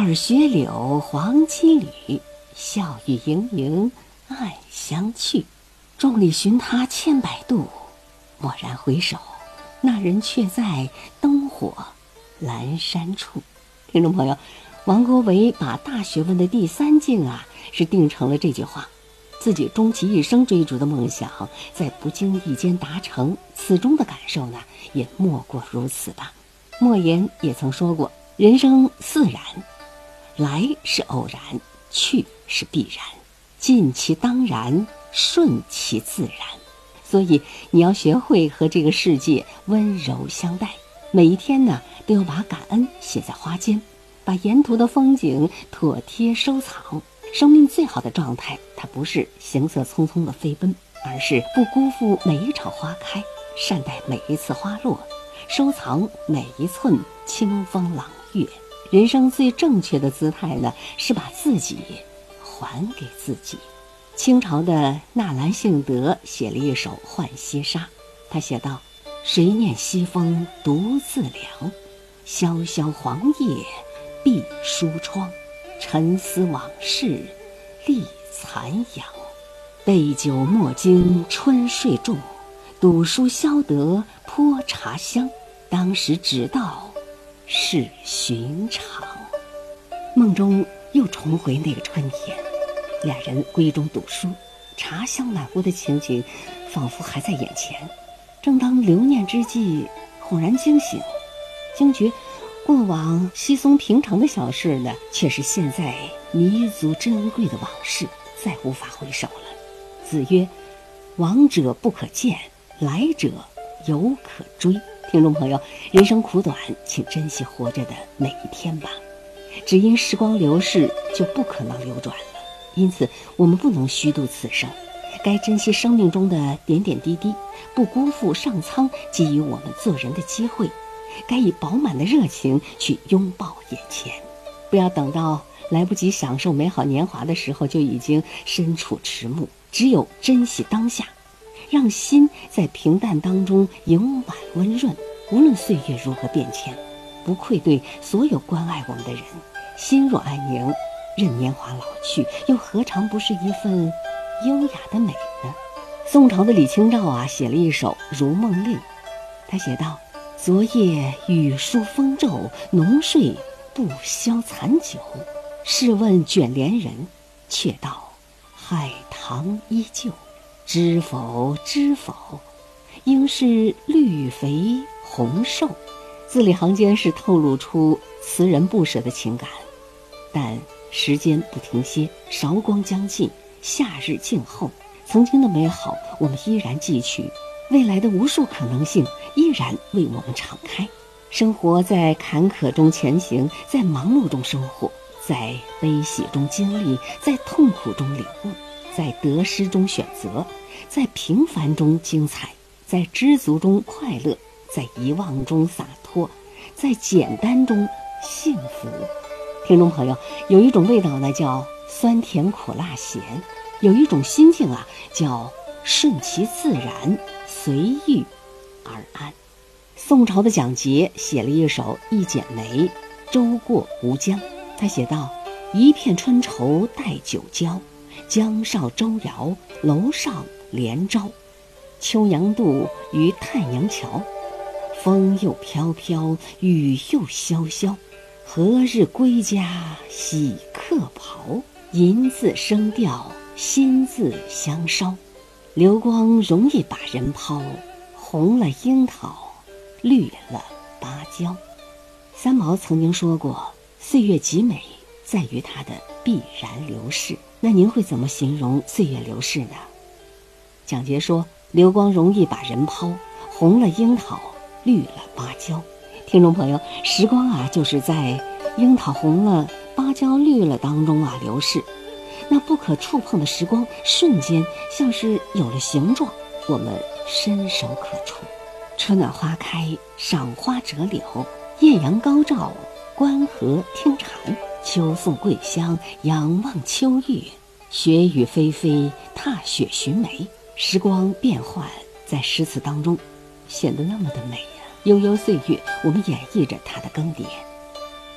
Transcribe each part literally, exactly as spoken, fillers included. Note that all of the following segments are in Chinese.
二雪柳黄金缕，笑语盈盈暗香去。众里寻他千百度，蓦然回首，那人却在灯火阑珊处。听众朋友，王国维把大学问的第三境啊，是定成了这句话。自己终其一生追逐的梦想，在不经意间达成，此中的感受呢，也莫过如此吧。莫言也曾说过，人生自然，来是偶然，去是必然，尽其当然，顺其自然。所以你要学会和这个世界温柔相待，每一天呢，都要把感恩写在花间，把沿途的风景妥帖收藏。生命最好的状态，它不是行色匆匆的飞奔，而是不辜负每一场花开，善待每一次花落，收藏每一寸清风朗月。人生最正确的姿态呢，是把自己还给自己。清朝的纳兰性德写了一首《浣溪沙》，他写道：谁念西风独自凉，萧萧黄叶闭疏窗，沉思往事立残阳。备酒莫惊春睡重，赌书消得泼茶香。当时只道是寻常。梦中又重回那个春天，俩人闺中读书，茶香满屋的情景仿佛还在眼前。正当留念之际，恍然惊醒，惊觉过往稀松平常的小事呢，却是现在弥足珍贵的往事，再无法回首了。子曰：往者不可见，来者犹可追。听众朋友，人生苦短，请珍惜活着的每一天吧。只因时光流逝，就不可能流转了。因此我们不能虚度此生，该珍惜生命中的点点滴滴，不辜负上苍给予我们做人的机会，该以饱满的热情去拥抱眼前，不要等到来不及享受美好年华的时候就已经身处迟暮。只有珍惜当下，让心在平淡当中盈满温润。无论岁月如何变迁，不愧对所有关爱我们的人。心若安宁，任年华老去，又何尝不是一份优雅的美呢？宋朝的李清照啊，写了一首《如梦令》，他写道：昨夜雨疏风骤，浓睡不消残酒。试问卷帘人，却道海棠依旧。知否知否，应是绿肥红瘦。字里行间是透露出词人不舍的情感。但时间不停歇，韶光将尽，夏日静候，曾经的美好我们依然记取，未来的无数可能性依然为我们敞开。生活在坎坷中前行，在忙碌中生活，在悲喜中经历，在痛苦中领悟，在得失中选择，在平凡中精彩，在知足中快乐，在遗忘中洒脱，在简单中幸福。听众朋友，有一种味道呢，叫酸甜苦辣咸；有一种心境啊，叫顺其自然，随遇而安。宋朝的蒋捷写了一首《一剪梅·舟过吴江》，他写道：一片春愁待酒浇，江上舟摇，楼上连招。秋阳渡于太阳桥，风又飘飘，雨又潇潇。何日归家洗客袍？银字声调，心字相烧。流光容易把人抛，红了樱桃，绿了芭蕉。三毛曾经说过，岁月极美，在于它的必然流逝。那您会怎么形容岁月流逝呢？蒋捷说，流光容易把人抛，红了樱桃，绿了芭蕉。听众朋友，时光啊，就是在樱桃红了芭蕉绿了当中啊流逝。那不可触碰的时光瞬间像是有了形状，我们伸手可触。春暖花开，赏花折柳，艳阳高照，观河听蝉。秋送桂香，仰望秋月。雪雨霏霏，踏雪寻梅。时光变幻在诗词当中显得那么的美呀、啊。悠悠岁月，我们演绎着它的更迭。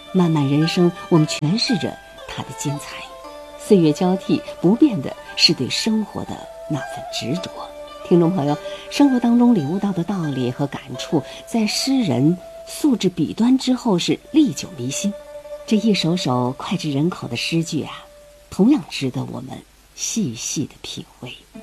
漫漫人生，我们诠释着它的精彩。岁月交替，不变的是对生活的那份执着。听众朋友，生活当中领悟到的道理和感触，在诗人诉至笔端之后是历久弥新。这一首首脍炙人口的诗句啊，同样值得我们细细的品味。